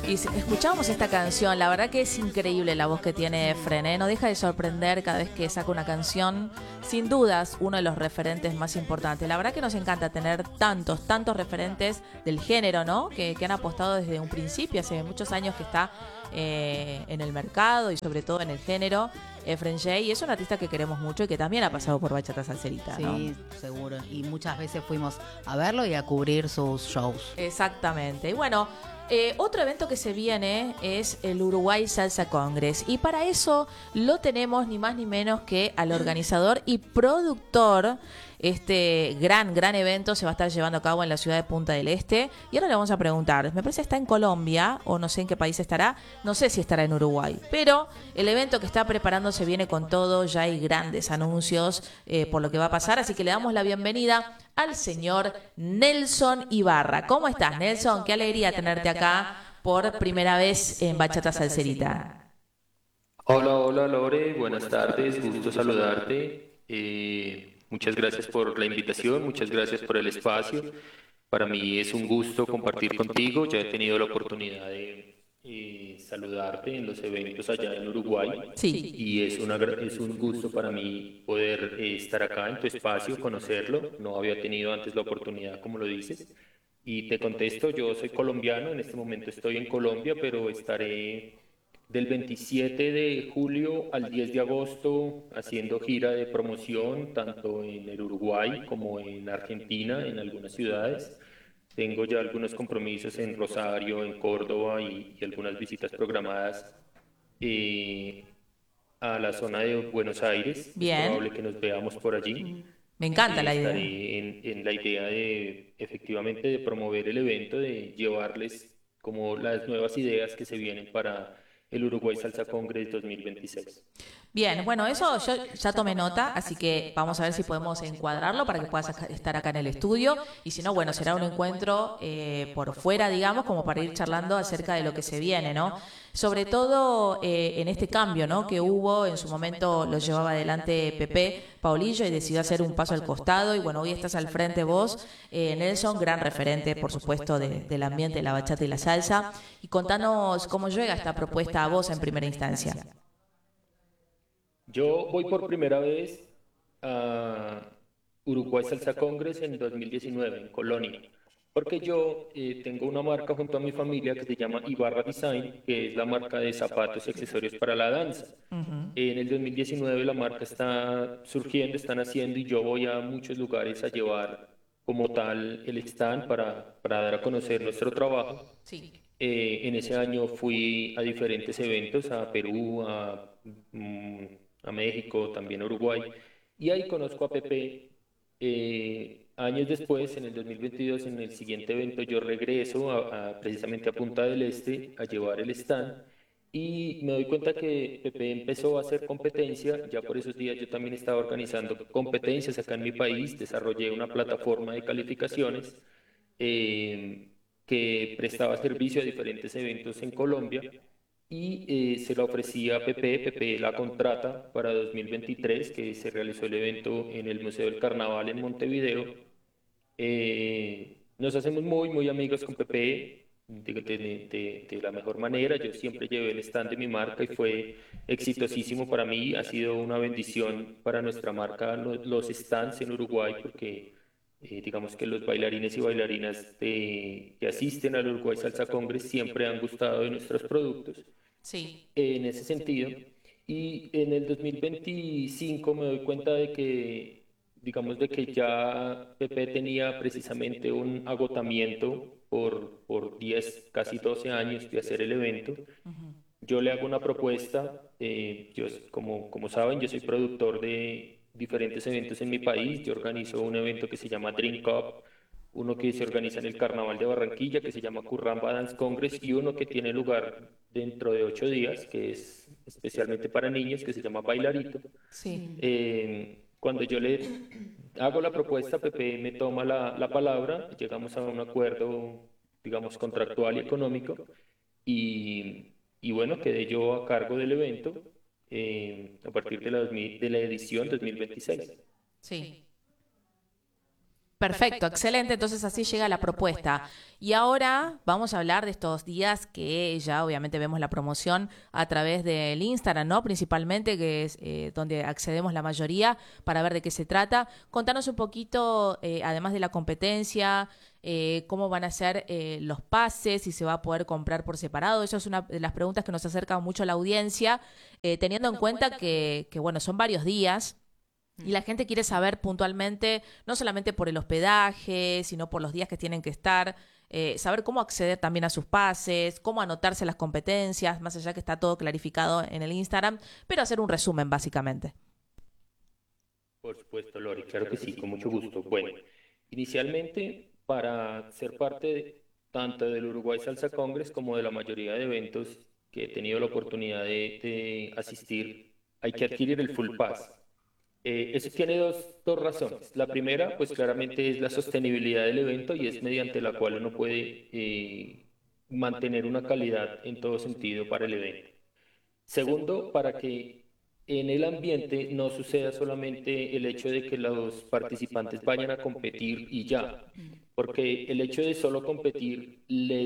Y escuchábamos esta canción, la verdad que es increíble la voz que tiene Efren, ¿eh? No deja de sorprender cada vez que saca una canción. Sin dudas, uno de los referentes más importantes. La verdad que nos encanta tener tantos referentes del género, ¿no? Que han apostado desde un principio, hace muchos años que está en el mercado y sobre todo en el género. Efren J. Y es un artista que queremos mucho y que también ha pasado por Bachata Salserita, ¿no? Sí, seguro. Y muchas veces fuimos a verlo y a cubrir sus shows. Exactamente. Y bueno, otro evento que se viene es el Uruguay Salsa Congress. Y para eso lo tenemos ni más ni menos que al organizador y productor. Este gran evento se va a estar llevando a cabo en la ciudad de Punta del Este. Y ahora le vamos a preguntar, me parece que está en Colombia, o no sé en qué país estará, no sé si estará en Uruguay. Pero el evento que está preparando se viene con todo, ya hay grandes anuncios por lo que va a pasar. Así que le damos la bienvenida al señor Nelson Ibarra. ¿Cómo estás, Nelson? Qué alegría tenerte acá por primera vez en Bachata Salserita. Hola, hola Lore, buenas tardes, gusto saludarte. Muchas gracias por la invitación, muchas gracias por el espacio. Para mí es un gusto compartir contigo. Ya he tenido la oportunidad de saludarte en los eventos allá en Uruguay Sí. y es un gusto para mí poder estar acá en tu espacio, conocerlo. No había tenido antes la oportunidad, como lo dices. Y te contesto, yo soy colombiano, en este momento estoy en Colombia, pero estaré del 27 de julio al 10 de agosto haciendo gira de promoción tanto en el Uruguay como en Argentina, en algunas ciudades. Tengo ya algunos compromisos en Rosario, en Córdoba y algunas visitas programadas eh, a la zona de Buenos Aires. Es Bien. probable que nos veamos por allí. Me encanta la idea. Estaré en la idea de efectivamente de promover el evento, de llevarles como las nuevas ideas que se vienen para el Uruguay Salsa Congress 2026. Bien, bueno, eso yo ya tomé nota, así que vamos a ver si podemos encuadrarlo para que puedas estar acá en el estudio. Y si no, bueno, será un encuentro por fuera, digamos, como para ir charlando acerca de lo que se viene, ¿no? Sobre todo en este cambio, ¿no? Que hubo, en su momento lo llevaba adelante Pepe Paulillo y decidió hacer un paso al costado. Y bueno, hoy estás al frente vos, Nelson, gran referente, por supuesto, del ambiente de la bachata y la salsa. Y contanos cómo llega esta propuesta a vos en primera instancia. Yo voy por primera vez a Uruguay Salsa Congress en 2019, en Colonia, porque yo tengo una marca junto a mi familia que se llama Ibarra Design, que es la marca de zapatos y accesorios para la danza. En el 2019 la marca está surgiendo, está naciendo y yo voy a muchos lugares a llevar como tal el stand para dar a conocer nuestro trabajo. Sí. En ese año fui a diferentes eventos, a Perú, mm, a México, también a Uruguay, y ahí conozco a Pepe. Años después, en el 2022, en el siguiente evento, yo regreso precisamente a Punta del Este a llevar el stand y me doy cuenta que Pepe empezó a hacer competencia. Ya por esos días yo también estaba organizando competencias acá en mi país, desarrollé una plataforma de calificaciones. eh, que prestaba servicio a diferentes eventos en Colombia y se la ofrecía a Pepe. Pepe la contrata para 2023, que se realizó el evento en el Museo del Carnaval en Montevideo. Nos hacemos muy amigos con Pepe de la mejor manera. Yo siempre llevé el stand de mi marca y fue exitosísimo para mí. Ha sido una bendición para nuestra marca los stands en Uruguay porque digamos que los bailarines y bailarinas que asisten al Uruguay Salsa Congress siempre han gustado de nuestros productos Sí. en ese sentido. Y en el 2025 me doy cuenta de que, digamos, de que ya Pepe tenía precisamente un agotamiento por 10 casi 12 años de hacer el evento. Yo le hago una propuesta, como saben, yo soy productor de diferentes eventos en mi país. Yo organizo un evento que se llama Drink Up, uno que se organiza en el Carnaval de Barranquilla, que se llama Curramba Dance Congress, y uno que tiene lugar dentro de 8 días, que es especialmente para niños, que se llama Bailarito. Sí. Cuando yo le hago la propuesta, Pepe me toma la palabra, llegamos a un acuerdo, digamos, contractual y económico, y bueno, quedé yo a cargo del evento a partir de la edición 2026. Sí. Perfecto, excelente. Entonces así llega la propuesta. Y ahora vamos a hablar de estos días que ya obviamente vemos la promoción a través del Instagram, ¿no? Principalmente, que es donde accedemos la mayoría para ver de qué se trata. Contanos un poquito, además de la competencia, cómo van a ser los pases, si se va a poder comprar por separado. Eso es una de las preguntas que nos acerca mucho a la audiencia, teniendo en cuenta que, bueno, son varios días. Y la gente quiere saber puntualmente, no solamente por el hospedaje, sino por los días que tienen que estar, saber cómo acceder también a sus pases, cómo anotarse las competencias, más allá que está todo clarificado en el Instagram, pero hacer un resumen básicamente. Por supuesto, Lori, claro que sí, con mucho gusto. Bueno, inicialmente, para ser parte tanto del Uruguay Salsa Congress como de la mayoría de eventos que he tenido la oportunidad de asistir, hay que adquirir el Full Pass. Eso tiene dos razones. La primera, pues claramente es la sostenibilidad del evento y es mediante la cual uno puede mantener una calidad en todo sentido para el evento. Segundo, para que en el ambiente no suceda solamente el hecho de que los participantes vayan a competir y ya, porque el hecho de solo competir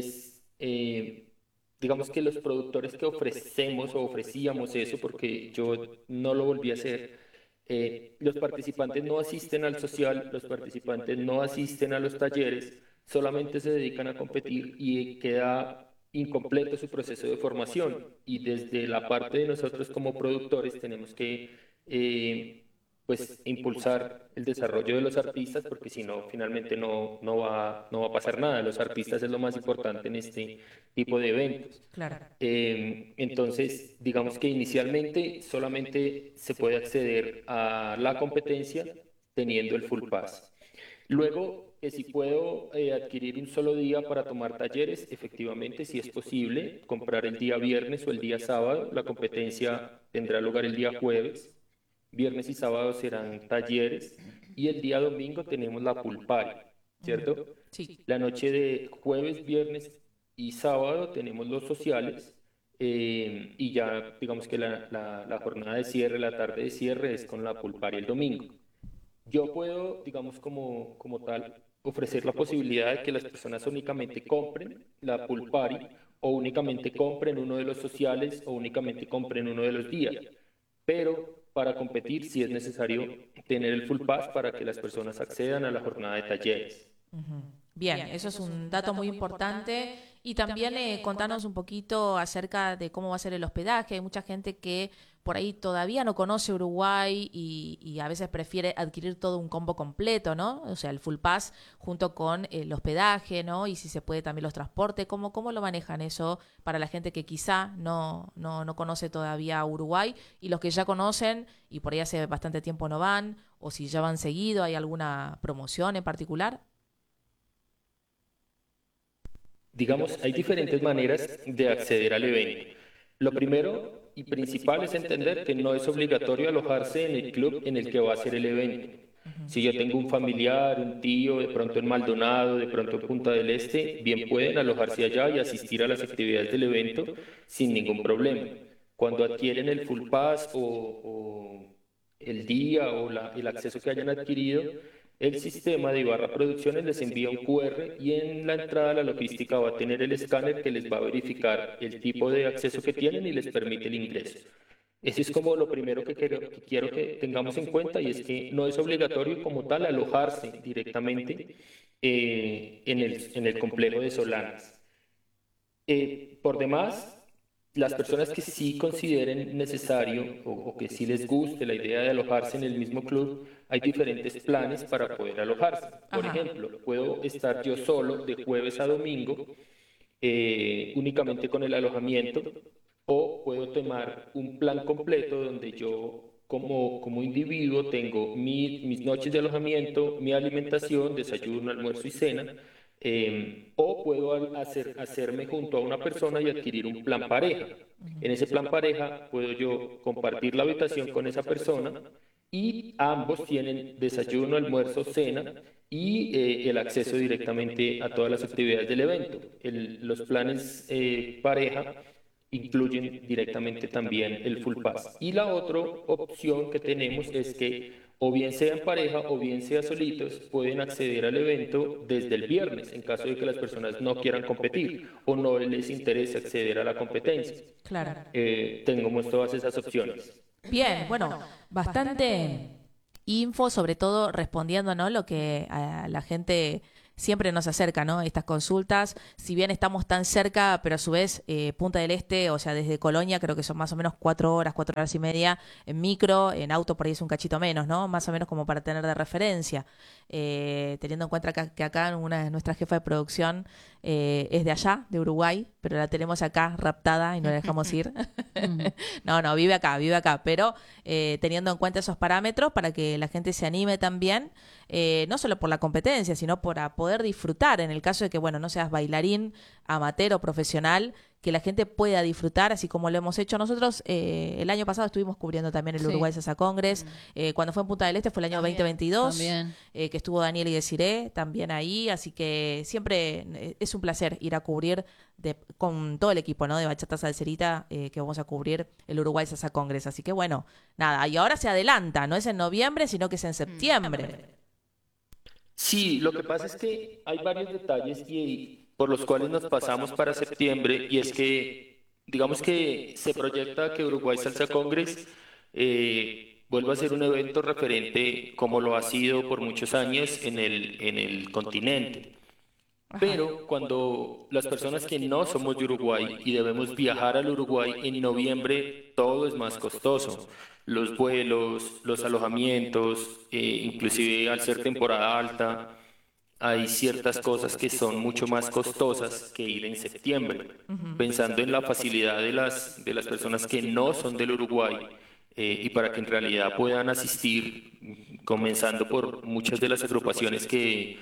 digamos que los productores que ofrecemos o ofrecíamos eso, porque yo no lo volví a hacer, los participantes no asisten al social, los participantes no asisten a los talleres, solamente se dedican a competir y queda incompleto su proceso de formación. Y desde la parte de nosotros como productores tenemos que pues impulsar el desarrollo de los artistas, porque si no, finalmente no va a pasar nada. Los artistas es lo más importante en este tipo de eventos. Claro. Entonces, digamos que inicialmente solamente se puede acceder a la competencia teniendo el Full Pass. Luego, que si puedo adquirir un solo día para tomar talleres, efectivamente, si es posible, comprar el día viernes o el día sábado. La competencia tendrá lugar el día jueves. Viernes y sábado serán talleres y el día domingo tenemos la pool party, ¿cierto? Sí. La noche de jueves, viernes y sábado tenemos los sociales y ya digamos que la jornada de cierre, la tarde de cierre es con la pool party el domingo. Yo puedo, digamos como tal, ofrecer la posibilidad de que las personas únicamente compren la pool party o únicamente compren uno de los sociales o únicamente compren uno de los días. Pero para competir sí es necesario tener el Full Pass para que las personas accedan a la jornada de talleres. Ujú. Bien, eso es un dato muy importante. Y también contanos un poquito acerca de cómo va a ser el hospedaje. Hay mucha gente que por ahí todavía no conoce Uruguay y a veces prefiere adquirir todo un combo completo, ¿no? O sea, el Full Pass junto con el hospedaje, ¿no? Y si se puede también los transportes. ¿Cómo lo manejan eso para la gente que quizá no conoce todavía Uruguay y los que ya conocen y por ahí hace bastante tiempo no van o si ya van seguido? ¿Hay alguna promoción en particular? Digamos, hay diferentes maneras de acceder al evento. Lo primero y principal es entender que no es obligatorio alojarse en el club en el que va a ser el evento. Si yo tengo un familiar, un tío, de pronto en Maldonado, de pronto en Punta del Este, bien pueden alojarse allá y asistir a las actividades del evento sin ningún problema. Cuando adquieren el Full Pass o el día o el acceso que hayan adquirido, el sistema de Ibarra Producciones les envía un QR y en la entrada a la logística va a tener el escáner que les va a verificar el tipo de acceso que tienen y les permite el ingreso. Eso es como lo primero que quiero que tengamos en cuenta y es que no es obligatorio como tal alojarse directamente en el complejo de Solanas. Por demás, las personas que sí consideren necesario o que sí les guste la idea de alojarse en el mismo club, hay diferentes planes para poder alojarse. Por Ajá. ejemplo, puedo estar yo solo de jueves a domingo, únicamente con el alojamiento, o puedo tomar un plan completo donde yo como individuo tengo mis noches de alojamiento, mi alimentación, desayuno, almuerzo y cena, o puedo hacerme junto a una persona y adquirir un plan pareja. En ese plan pareja puedo yo compartir la habitación con esa persona y ambos tienen desayuno, almuerzo, cena y el acceso directamente a todas las actividades del evento. Los planes pareja incluyen directamente también el Full Pass. Y la otra opción que tenemos es que o bien sea en pareja o bien sea solitos, pueden acceder al evento desde el viernes en caso de que las personas no quieran competir o no les interese acceder a la competencia. Claro. Tenemos todas esas opciones. Bien, bueno, bastante info, sobre todo respondiendo, ¿no? Lo que a la gente siempre nos acerca, ¿no? Estas consultas, si bien estamos tan cerca, pero a su vez Punta del Este, o sea, desde Colonia, creo que son más o menos 4 horas y media en micro, en auto por ahí es un cachito menos, ¿no? Más o menos como para tener de referencia. Teniendo en cuenta que acá una de nuestras jefas de producción es de allá, de Uruguay, pero la tenemos acá raptada y no la dejamos ir. No, vive acá, pero teniendo en cuenta esos parámetros para que la gente se anime también, no solo por la competencia, sino para poder disfrutar, en el caso de que, bueno, no seas bailarín, amateur o profesional, que la gente pueda disfrutar, así como lo hemos hecho nosotros. El año pasado estuvimos cubriendo también el Sí. Uruguay Salsa Congress. Cuando fue en Punta del Este fue el año 2022, También. que estuvo Daniel y Desiree también ahí, así que siempre es un placer ir a cubrir con todo el equipo, ¿no? De Bachata Salserita, que vamos a cubrir el Uruguay Salsa Congress. Así que bueno, nada, y ahora se adelanta, no es en noviembre, sino que es en septiembre. Sí, lo que pasa es que hay varios detalles y por los cuales nos pasamos para septiembre y es que, digamos que se proyecta que Uruguay Salsa Congress vuelva a ser un evento referente como lo ha sido por muchos años en el continente. Pero cuando las personas que no somos de Uruguay y debemos viajar al Uruguay en noviembre, todo es más costoso. Los vuelos, los alojamientos, inclusive al ser temporada alta, hay ciertas cosas que son mucho más costosas que ir en septiembre. Pensando en la facilidad de las personas que no son del Uruguay y para que en realidad puedan asistir, comenzando por muchas de las agrupaciones que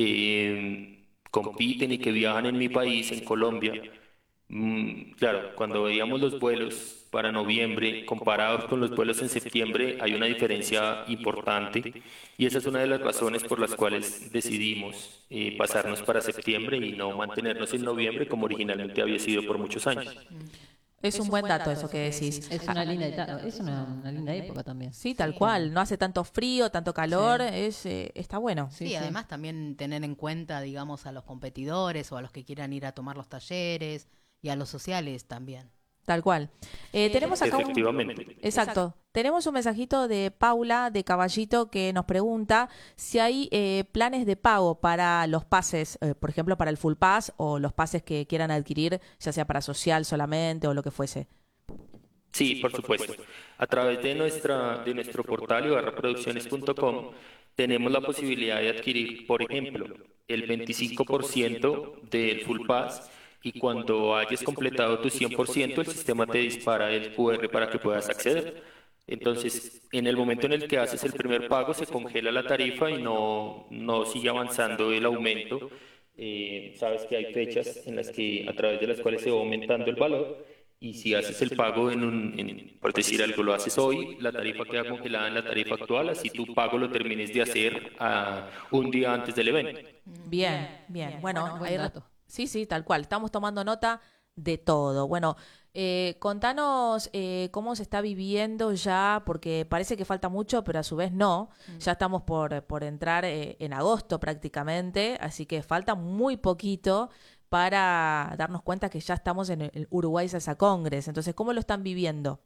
compiten y que viajan en mi país, en Colombia. Claro, cuando veíamos los vuelos para noviembre comparados con los vuelos en septiembre, hay una diferencia importante y esa es una de las razones por las cuales decidimos pasarnos para septiembre y no mantenernos en noviembre como originalmente había sido por muchos años. Es un buen dato eso que decís. Es una linda una linda época también. Sí, tal cual. No hace tanto frío, tanto calor. Sí. Está bueno. Sí, además también tener en cuenta, digamos, a los competidores o a los que quieran ir a tomar los talleres y a los sociales también. Tal cual. Tenemos acá Efectivamente. Exacto. Tenemos un mensajito de Paula de Caballito que nos pregunta si hay planes de pago para los pases, por ejemplo, para el Full Pass o los pases que quieran adquirir, ya sea para social solamente o lo que fuese. Sí, por supuesto. A través de nuestro portal ibarraproducciones.com tenemos la posibilidad de adquirir, por ejemplo, el 25% del Full Pass y cuando hayas completado tu 100%, el sistema te dispara el QR para que puedas acceder. Entonces, en el momento en el que haces el primer pago, se congela la tarifa y no sigue avanzando el aumento. Sabes que hay fechas en las que, a través de las cuales se va aumentando el valor. Y si haces el pago por decir algo, lo haces hoy, la tarifa queda congelada en la tarifa actual, así tu pago lo termines de hacer un día antes del evento. Bien, bien. Bueno, Buen dato. Sí, tal cual. Estamos tomando nota de todo. Bueno, contanos cómo se está viviendo ya, porque parece que falta mucho, pero a su vez no. Ya estamos por entrar en agosto prácticamente, así que falta muy poquito para darnos cuenta que ya estamos en el Uruguay Salsa Congress. Entonces, ¿cómo lo están viviendo?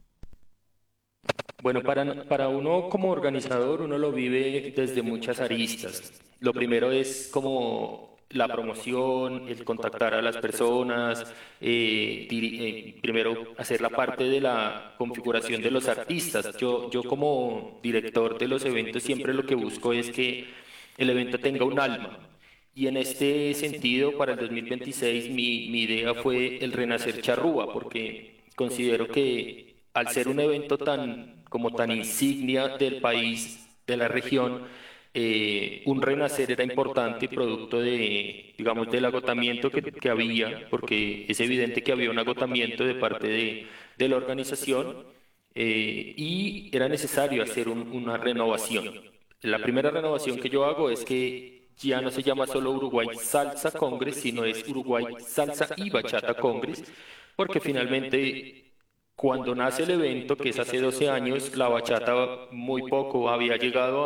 Bueno, para uno como organizador, uno lo vive desde muchas aristas. Lo primero es como la promoción, el contactar a las personas, primero hacer la parte de la configuración de los artistas. Yo como director de los eventos siempre lo que busco es que el evento tenga un alma. Y en este sentido, para el 2026, mi idea fue el Renacer Charrúa, porque considero que al ser un evento tan insignia del país, de la región, un renacer era importante producto digamos, del agotamiento que había, porque es evidente que había un agotamiento de parte de la organización y era necesario hacer una renovación. La primera renovación que yo hago es que ya no se llama solo Uruguay Salsa Congress, sino es Uruguay Salsa y Bachata Congress, porque finalmente cuando nace el evento, que es hace 12 años, la bachata muy poco había llegado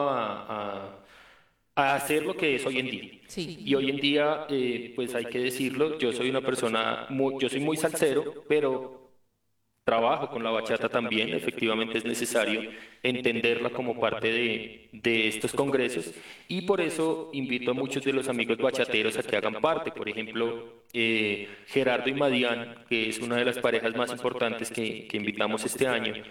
a hacer lo que es hoy en día. Sí. Y hoy en día, pues hay que decirlo, yo soy una persona, yo soy muy salsero, pero trabajo con la bachata también. Efectivamente es necesario entenderla como parte de estos congresos, y por eso invito a muchos de los amigos bachateros a que hagan parte. Por ejemplo, Gerardo y Madian, que es una de las parejas más importantes que invitamos este año,